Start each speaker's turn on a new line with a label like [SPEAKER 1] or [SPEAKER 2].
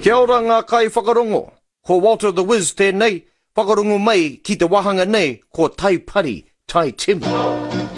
[SPEAKER 1] Kia ora ngā kai whakarongo. Ko Walter the Wiz tēnei, whakarongo mai ki te wahanga nei, ko Tai Pari, Tai Tim.